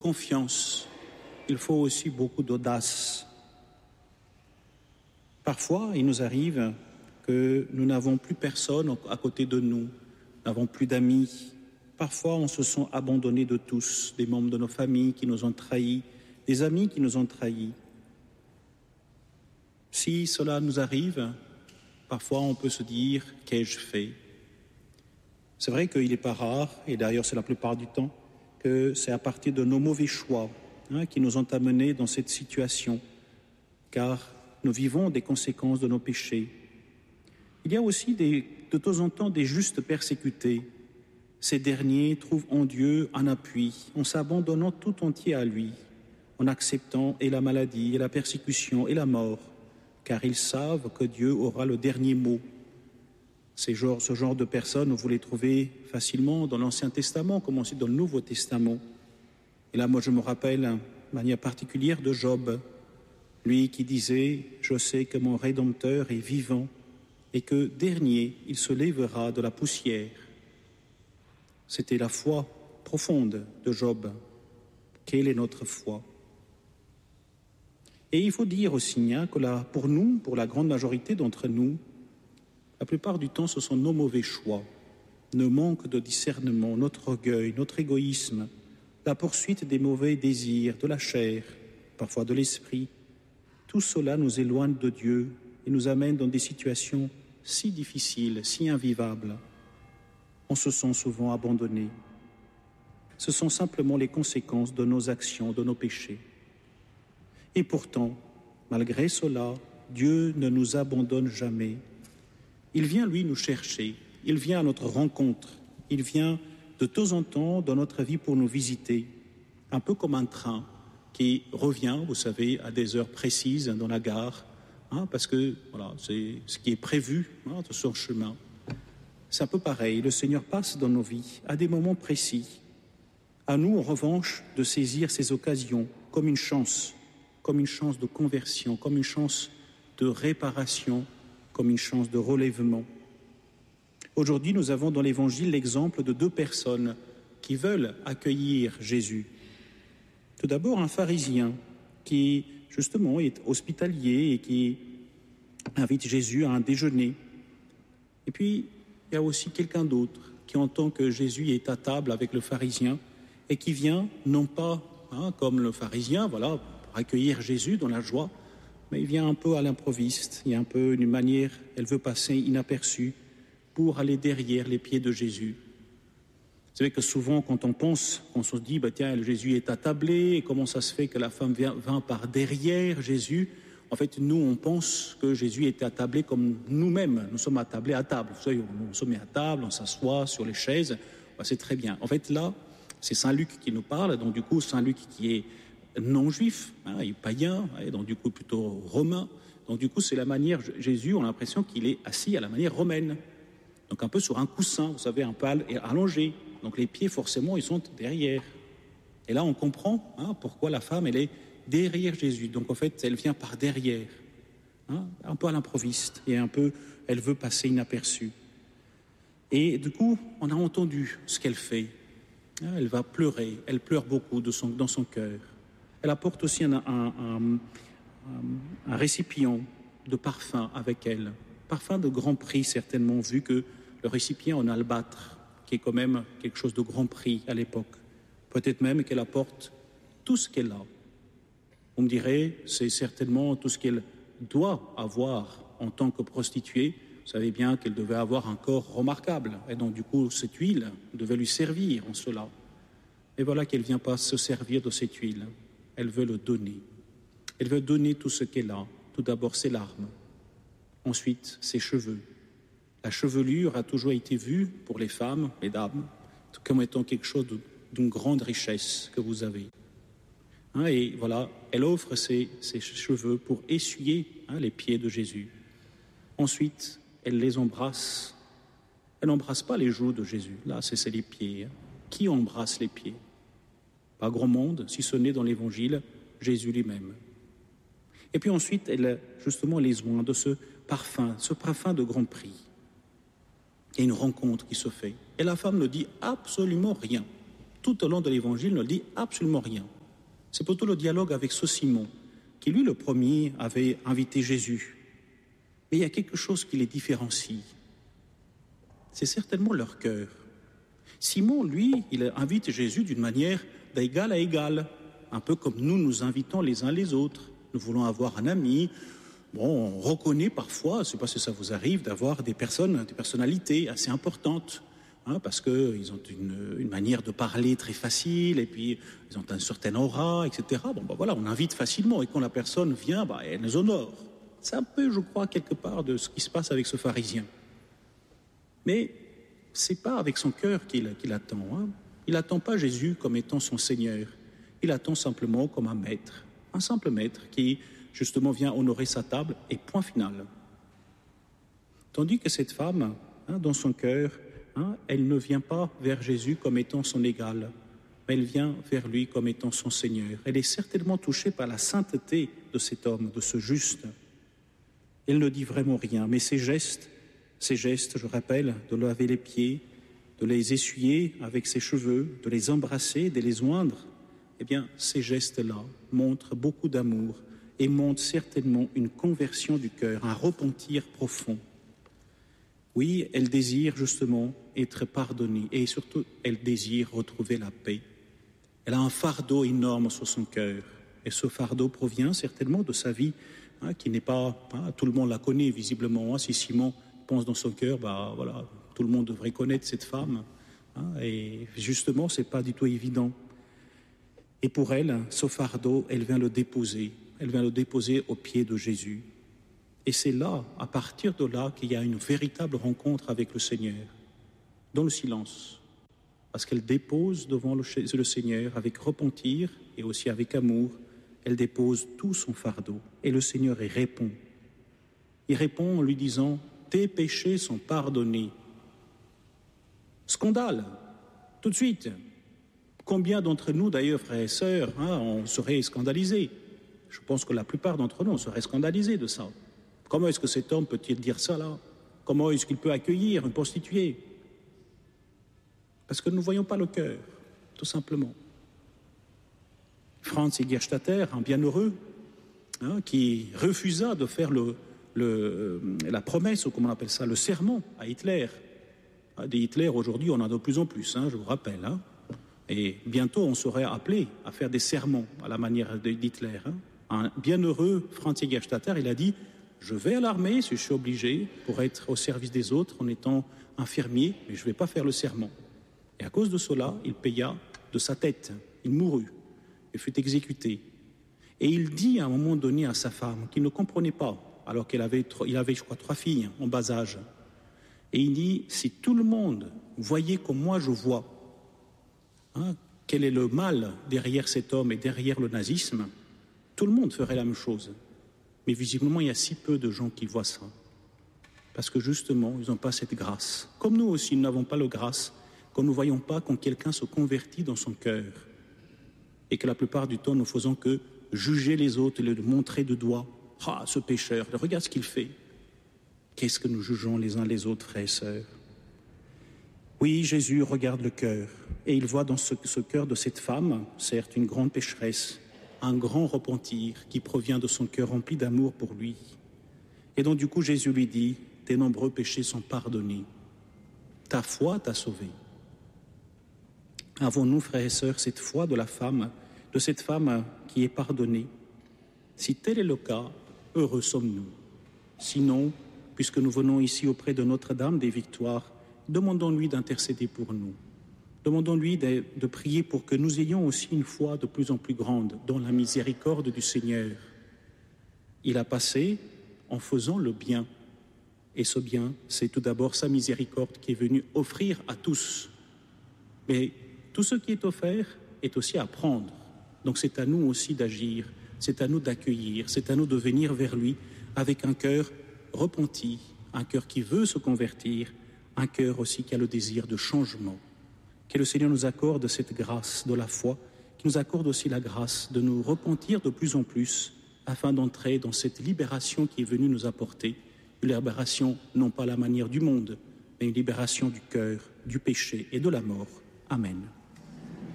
Confiance, il faut aussi beaucoup d'audace. Parfois, il nous arrive que nous n'avons plus personne à côté de nous, n'avons plus d'amis. Parfois, on se sent abandonné de tous, des membres de nos familles qui nous ont trahis, des amis qui nous ont trahis. Si cela nous arrive, parfois on peut se dire « qu'ai-je fait ?» C'est vrai qu'il n'est pas rare, et d'ailleurs c'est la plupart du temps, que c'est à partir de nos mauvais choix qui nous ont amenés dans cette situation, car nous vivons des conséquences de nos péchés. Il y a aussi de temps en temps des justes persécutés. Ces derniers trouvent en Dieu un appui, en s'abandonnant tout entier à lui, en acceptant et la maladie, et la persécution, et la mort, car ils savent que Dieu aura le dernier mot. Ce genre de personnes, vous les trouvez facilement dans l'Ancien Testament, comme aussi dans le Nouveau Testament. Et là, moi, je me rappelle de manière particulière de Job, lui qui disait « Je sais que mon Rédempteur est vivant et que dernier, il se lèvera de la poussière ». C'était la foi profonde de Job. Quelle est notre foi? Et il faut dire aussi que là, pour nous, pour la grande majorité d'entre nous, la plupart du temps, ce sont nos mauvais choix, nos manques de discernement, notre orgueil, notre égoïsme, la poursuite des mauvais désirs, de la chair, parfois de l'esprit. Tout cela nous éloigne de Dieu et nous amène dans des situations si difficiles, si invivables. On se sent souvent abandonné. Ce sont simplement les conséquences de nos actions, de nos péchés. Et pourtant, malgré cela, Dieu ne nous abandonne jamais. Il vient, lui, nous chercher. Il vient à notre rencontre. Il vient de temps en temps dans notre vie pour nous visiter. Un peu comme un train qui revient, vous savez, à des heures précises dans la gare, parce que voilà, c'est ce qui est prévu de son chemin. C'est un peu pareil. Le Seigneur passe dans nos vies à des moments précis. À nous, en revanche, de saisir ces occasions comme une chance de conversion, comme une chance de réparation, comme une chance de relèvement. Aujourd'hui, nous avons dans l'Évangile l'exemple de deux personnes qui veulent accueillir Jésus. Tout d'abord, un pharisien qui, justement, est hospitalier et qui invite Jésus à un déjeuner. Et puis, il y a aussi quelqu'un d'autre qui entend que Jésus est à table avec le pharisien et qui vient, non pas comme le pharisien, voilà, pour accueillir Jésus dans la joie, mais il vient un peu à l'improviste, il y a un peu une manière, elle veut passer inaperçue pour aller derrière les pieds de Jésus. Vous savez que souvent, quand on pense, on se dit, tiens, Jésus est attablé, et comment ça se fait que la femme vient par derrière Jésus? En fait, nous, on pense que Jésus est attablé comme nous-mêmes, nous sommes attablés à table. Vous savez, on se met à table, on s'assoit sur les chaises, c'est très bien. En fait, là, c'est Saint Luc qui nous parle, donc du coup, Saint Luc qui est non-juif, il est païen, et donc du coup plutôt romain. Donc du coup, c'est la manière, Jésus, on a l'impression qu'il est assis à la manière romaine. Donc un peu sur un coussin, vous savez, un peu allongé. Donc les pieds, forcément, ils sont derrière. Et là, on comprend pourquoi la femme, elle est derrière Jésus. Donc en fait, elle vient par derrière, un peu à l'improviste, et un peu, elle veut passer inaperçue. Et du coup, on a entendu ce qu'elle fait. Elle va pleurer, elle pleure beaucoup dans son cœur. Elle apporte aussi un récipient de parfum avec elle. Parfum de grand prix, certainement, vu que le récipient en albâtre, qui est quand même quelque chose de grand prix à l'époque. Peut-être même qu'elle apporte tout ce qu'elle a. On me dirait, c'est certainement tout ce qu'elle doit avoir en tant que prostituée. Vous savez bien qu'elle devait avoir un corps remarquable. Et donc, du coup, cette huile devait lui servir en cela. Et voilà qu'elle ne vient pas se servir de cette huile. Elle veut le donner. Elle veut donner tout ce qu'elle a. Tout d'abord, ses larmes. Ensuite, ses cheveux. La chevelure a toujours été vue pour les femmes, mesdames, comme étant quelque chose d'une grande richesse que vous avez. Et voilà, elle offre ses cheveux pour essuyer les pieds de Jésus. Ensuite, elle les embrasse. Elle n'embrasse pas les joues de Jésus. Là, c'est les pieds. Qui embrasse les pieds? Pas grand monde, si ce n'est dans l'Évangile, Jésus lui-même. Et puis ensuite, elle, justement, les oint de ce parfum de grand prix. Il y a une rencontre qui se fait. Et la femme ne dit absolument rien. tout au long de l'Évangile, ne dit absolument rien. C'est plutôt le dialogue avec ce Simon, qui lui, le premier, avait invité Jésus. Mais il y a quelque chose qui les différencie. C'est certainement leur cœur. Simon, lui, il invite Jésus d'une manière d'égal à égal, un peu comme nous nous invitons les uns les autres. Nous voulons avoir un ami. Bon, on reconnaît parfois, je ne sais pas si ça vous arrive, d'avoir des personnalités assez importantes, parce qu'ils ont une manière de parler très facile, et puis ils ont un certain aura, etc. Bon, voilà, on invite facilement, et quand la personne vient, elle nous honore. C'est un peu, je crois, quelque part de ce qui se passe avec ce pharisien. Mais ce n'est pas avec son cœur qu'il attend. Il n'attend pas Jésus comme étant son Seigneur. Il attend simplement comme un maître, un simple maître qui, justement, vient honorer sa table, et point final. Tandis que cette femme, dans son cœur, elle ne vient pas vers Jésus comme étant son égal, mais elle vient vers lui comme étant son Seigneur. Elle est certainement touchée par la sainteté de cet homme, de ce juste. Elle ne dit vraiment rien, mais ces gestes, je rappelle, de laver les pieds, de les essuyer avec ses cheveux, de les embrasser, de les oindre, eh bien, ces gestes-là montrent beaucoup d'amour et montrent certainement une conversion du cœur, un repentir profond. Oui, elle désire justement être pardonnée et surtout, elle désire retrouver la paix. Elle a un fardeau énorme sur son cœur et ce fardeau provient certainement de sa vie qui n'est pas... tout le monde la connaît visiblement. Si Simon pense dans son cœur, voilà, tout le monde devrait connaître cette femme. Et justement, ce n'est pas du tout évident. Et pour elle, ce fardeau, elle vient le déposer. Elle vient le déposer aux pieds de Jésus. Et c'est là, à partir de là, qu'il y a une véritable rencontre avec le Seigneur, dans le silence. Parce qu'elle dépose devant le Seigneur avec repentir et aussi avec amour, elle dépose tout son fardeau. Et le Seigneur y répond. Il répond en lui disant « Tes péchés sont pardonnés ». Scandale, tout de suite. Combien d'entre nous, d'ailleurs, frères et sœurs, on serait scandalisés? Je pense que la plupart d'entre nous, on serait scandalisés de ça. Comment est-ce que cet homme peut-il dire ça, là? Comment est-ce qu'il peut accueillir une prostituée? Parce que nous ne voyons pas le cœur, tout simplement. Franz Egerstatter, un bienheureux, qui refusa de faire la promesse, ou comment on appelle ça, le serment à Hitler. Des Hitler, aujourd'hui, on en a de plus en plus, je vous rappelle. Et bientôt, on serait appelé à faire des sermons à la manière d'Hitler. Un bienheureux Franz Egerstatter, il a dit « Je vais à l'armée si je suis obligé pour être au service des autres en étant infirmier, mais je ne vais pas faire le serment. » Et à cause de cela, il paya de sa tête. Il mourut et fut exécuté. Et il dit à un moment donné à sa femme, qu'il ne comprenait pas, alors qu'il avait, je crois, 3 filles en bas âge. Et il dit, si tout le monde voyait comme moi je vois, quel est le mal derrière cet homme et derrière le nazisme, tout le monde ferait la même chose. Mais visiblement, il y a si peu de gens qui voient ça. Parce que justement, ils n'ont pas cette grâce. Comme nous aussi, nous n'avons pas la grâce, quand nous ne voyons pas quand quelqu'un se convertit dans son cœur. Et que la plupart du temps, nous faisons que juger les autres et le montrer de doigt. Ah, ce pécheur, regarde ce qu'il fait. Qu'est-ce que nous jugeons les uns les autres, frères et sœurs? Oui, Jésus regarde le cœur. Et il voit dans ce cœur de cette femme, certes une grande pécheresse, un grand repentir qui provient de son cœur rempli d'amour pour lui. Et donc du coup, Jésus lui dit, tes nombreux péchés sont pardonnés. Ta foi t'a sauvé. Avons-nous, frères et sœurs, cette foi de cette femme qui est pardonnée? Si tel est le cas, heureux sommes-nous. Sinon, puisque nous venons ici auprès de Notre-Dame des Victoires, demandons-lui d'intercéder pour nous. Demandons-lui de prier pour que nous ayons aussi une foi de plus en plus grande dans la miséricorde du Seigneur. Il a passé en faisant le bien. Et ce bien, c'est tout d'abord sa miséricorde qui est venue offrir à tous. Mais tout ce qui est offert est aussi à prendre. Donc c'est à nous aussi d'agir, c'est à nous d'accueillir, c'est à nous de venir vers lui avec un cœur repenti, un cœur qui veut se convertir, un cœur aussi qui a le désir de changement. Que le Seigneur nous accorde cette grâce de la foi, qui nous accorde aussi la grâce de nous repentir de plus en plus afin d'entrer dans cette libération qui est venue nous apporter, une libération non pas à la manière du monde, mais une libération du cœur, du péché et de la mort. Amen.